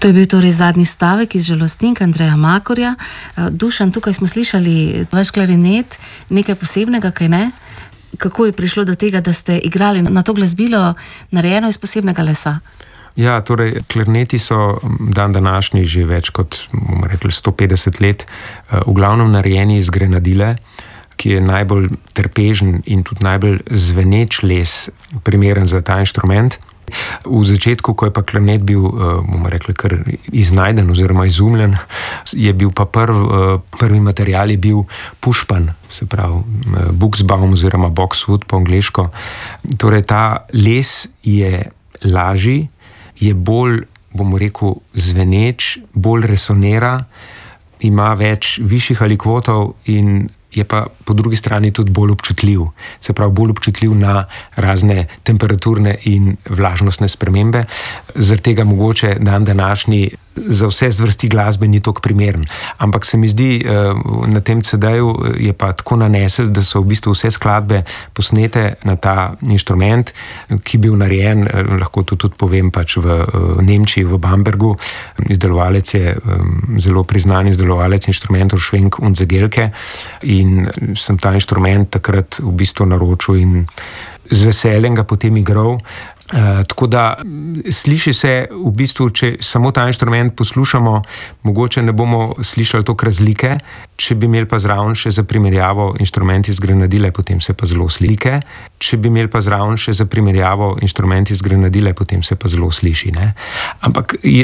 To je bil torej zadnji stavek iz Žalostink Andreja Makorja. Dušan, tukaj smo slišali vaš klarinet, nekaj posebnega, kaj ne? Kako je prišlo do tega, da ste igrali na to glasbilo narejeno iz posebnega lesa? Ja, torej, klarineti so dan današnji že več kot, bomo rekli, 150 let, v glavnem narejeni iz grenadile, ki je najbolj trpežen in tudi najbolj zveneč les, primeren za ta inštrument. V začetku, ko je pa klarinet bil, bomo rekli, kar iznajden oziroma izumljen, je bil pa prvi material je bil pušpan, se pravi buxbaum oziroma boxwood po angleško. Torej, ta les je lažji, je bolj, bomo rekel, zveneč, bolj resonira, ima več višjih alikvotov in je pa po drugi strani tudi bolj občutljiv. Se pravi, bolj občutljiv na razne temperaturne in vlažnostne spremembe. Zaradi tega mogoče dan današnji za vse zvrsti glasbe ni toliko primeren. Ampak se mi zdi, na tem CD-ju je pa tako nanesel, da so v bistvu vse skladbe posnete na ta inštrument, ki je bil narejen, lahko to tudi povem, pač v Nemčiji, v Bambergu. Izdelovalec je zelo priznan izdelovalec inštrumentov Schwenk und Zegelke in sem ta inštrument takrat v bistvu naročil in z veseljem ga potem igral. Tako da sliši se v bistvu, če samo ta inštrument poslušamo, mogoče ne bomo slišali toliko razlike, če bi imeli pa zraven še za primerjavo inštrument iz grenadile, potem se pa zelo slike. Če bi imeli pa zraven še za primerjavo inštrument iz grenadile, potem se pa zelo sliši, ne? Ampak